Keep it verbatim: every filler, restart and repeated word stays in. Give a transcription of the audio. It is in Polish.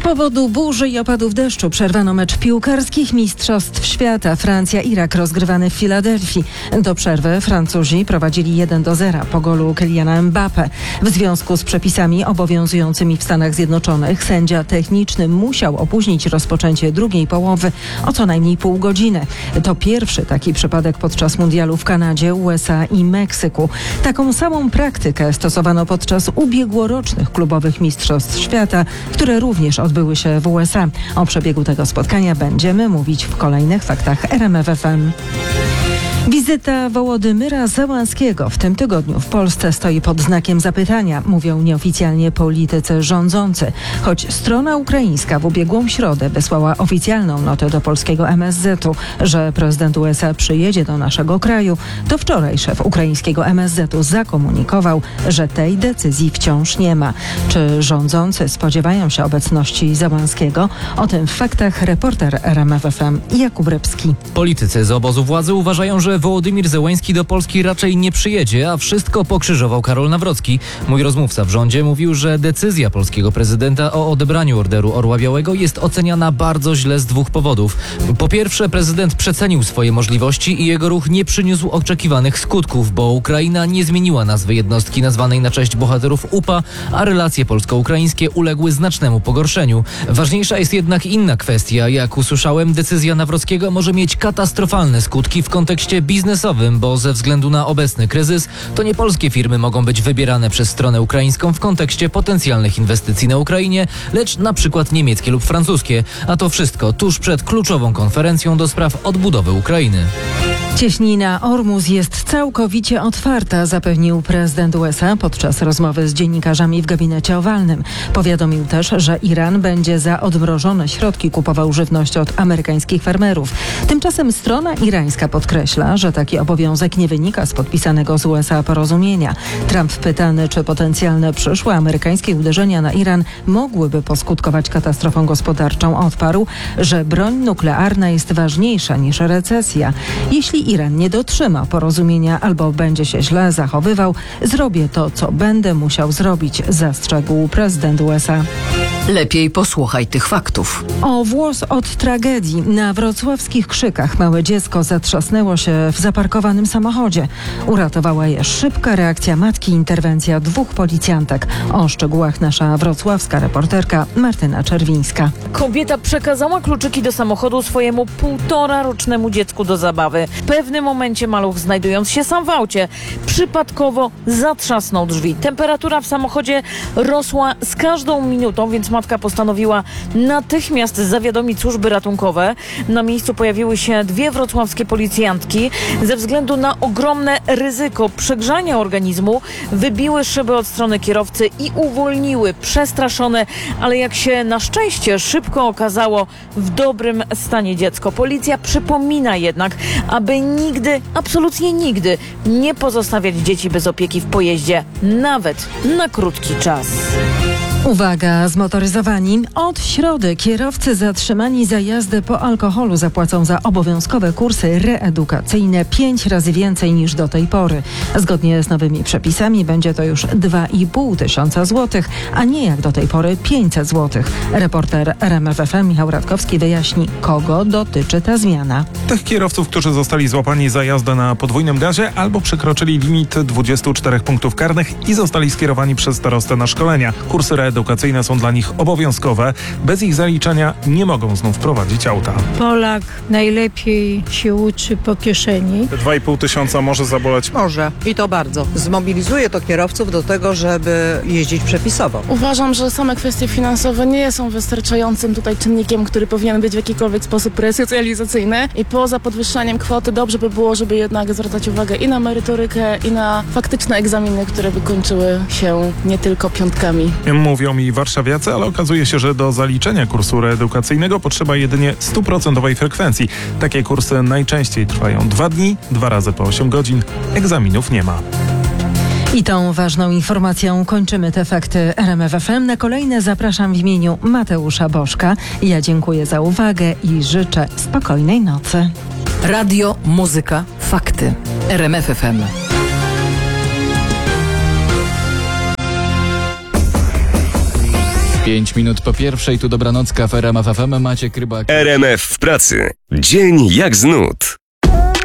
powodu burzy i opadów deszczu przerwano mecz piłkarskich Mistrzostw Świata Francja-Irak rozgrywany w Filadelfii. Do przerwy Francuzi prowadzili jeden do zera po golu Kyliana Mbappé. W związku z przepisami obowiązującymi w Stanach Zjednoczonych sędzia techniczny musiał opóźnić rozpoczęcie drugiej połowy o co najmniej pół godziny. To pierwszy taki przypadek podczas mundialu w Kanadzie, U S A i Meksyku. Taką samą praktykę stosowano podczas ubiegłorocznych klubowych Mistrzostw Świata, które również odbyły się w U S A. O przebiegu tego spotkania będziemy mówić w kolejnych faktach R M F F M. Wizyta Wołodymyra Zełenskiego w tym tygodniu w Polsce stoi pod znakiem zapytania, mówią nieoficjalnie politycy rządzący. Choć strona ukraińska w ubiegłą środę wysłała oficjalną notę do polskiego M S Z-u, że prezydent U S A przyjedzie do naszego kraju, to wczoraj szef ukraińskiego M S Z-u zakomunikował, że tej decyzji wciąż nie ma. Czy rządzący spodziewają się obecności Zełenskiego? O tym w faktach reporter R M F F M Jakub Rybski. Politycy z obozu władzy uważają, że Wołodymyr Zełenski do Polski raczej nie przyjedzie, a wszystko pokrzyżował Karol Nawrocki. Mój rozmówca w rządzie mówił, że decyzja polskiego prezydenta o odebraniu orderu Orła Białego jest oceniana bardzo źle z dwóch powodów. Po pierwsze, prezydent przecenił swoje możliwości i jego ruch nie przyniósł oczekiwanych skutków, bo Ukraina nie zmieniła nazwy jednostki nazwanej na cześć bohaterów U P A, a relacje polsko-ukraińskie uległy znacznemu pogorszeniu. Ważniejsza jest jednak inna kwestia. Jak usłyszałem, decyzja Nawrockiego może mieć katastrofalne skutki w kontekście biznesowym, bo ze względu na obecny kryzys to nie polskie firmy mogą być wybierane przez stronę ukraińską w kontekście potencjalnych inwestycji na Ukrainie, lecz na przykład niemieckie lub francuskie. A to wszystko tuż przed kluczową konferencją do spraw odbudowy Ukrainy. Cieśnina Ormus jest całkowicie otwarta, zapewnił prezydent U S A podczas rozmowy z dziennikarzami w gabinecie owalnym. Powiadomił też, że Iran będzie za odmrożone środki kupował żywność od amerykańskich farmerów. Tymczasem strona irańska podkreśla, że taki obowiązek nie wynika z podpisanego z U S A porozumienia. Trump pytany, czy potencjalne przyszłe amerykańskie uderzenia na Iran mogłyby poskutkować katastrofą gospodarczą, odparł, że broń nuklearna jest ważniejsza niż recesja. Jeśli Iran nie dotrzyma porozumienia albo będzie się źle zachowywał, zrobię to, co będę musiał zrobić, zastrzegł prezydent U S A. Lepiej posłuchaj tych faktów. O włos od tragedii. Na wrocławskich Krzykach małe dziecko zatrzasnęło się w zaparkowanym samochodzie. Uratowała je szybka reakcja matki, interwencja dwóch policjantek. O szczegółach nasza wrocławska reporterka Martyna Czerwińska. Kobieta przekazała kluczyki do samochodu swojemu półtora rocznemu dziecku do zabawy. W pewnym momencie maluch, znajdując się sam w aucie, przypadkowo zatrzasnął drzwi. Temperatura w samochodzie rosła z każdą minutą, więc matka postanowiła natychmiast zawiadomić służby ratunkowe. Na miejscu pojawiły się dwie wrocławskie policjantki. Ze względu na ogromne ryzyko przegrzania organizmu wybiły szyby od strony kierowcy i uwolniły przestraszone, ale jak się na szczęście szybko okazało, w dobrym stanie dziecko. Policja przypomina jednak, aby nigdy, absolutnie nigdy nie pozostawiać dzieci bez opieki w pojeździe, nawet na krótki czas. Uwaga, zmotoryzowani. Od środy kierowcy zatrzymani za jazdę po alkoholu zapłacą za obowiązkowe kursy reedukacyjne pięć razy więcej niż do tej pory. Zgodnie z nowymi przepisami będzie to już dwa i pół tysiąca złotych, a nie jak do tej pory pięćset złotych. Reporter R M F F M Michał Radkowski wyjaśni, kogo dotyczy ta zmiana. Tych kierowców, którzy zostali złapani za jazdę na podwójnym gazie albo przekroczyli limit dwudziestu czterech punktów karnych i zostali skierowani przez starostę na szkolenia. Kursy reedukacyjne są dla nich obowiązkowe. Bez ich zaliczenia nie mogą znów prowadzić auta. Polak najlepiej się uczy po kieszeni. dwa i pół tysiąca może zaboleć? Może i to bardzo. Zmobilizuje to kierowców do tego, żeby jeździć przepisowo. Uważam, że same kwestie finansowe nie są wystarczającym tutaj czynnikiem, który powinien być w jakikolwiek sposób resocjalizacyjny i poza podwyższaniem kwoty dobrze by było, żeby jednak zwracać uwagę i na merytorykę, i na faktyczne egzaminy, które by kończyły się nie tylko piątkami. Mówią mi warszawiacy, ale okazuje się, że do zaliczenia kursu reedukacyjnego potrzeba jedynie stuprocentowej frekwencji. Takie kursy najczęściej trwają dwa dni, dwa razy po osiem godzin. Egzaminów nie ma. I tą ważną informacją kończymy te fakty R M F F M. Na kolejne zapraszam w imieniu Mateusza Bożka. Ja dziękuję za uwagę i życzę spokojnej nocy. Radio, muzyka, fakty. R M F F M. Pięć minut po pierwszej, tu dobranocka w R M F F M, Maciek Rybak. R M F w pracy. Dzień jak z nut.